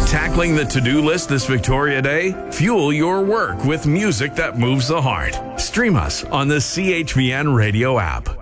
Tackling the to-do list this Victoria Day? Fuel your work with music that moves the heart. Stream us on the CHVN radio app.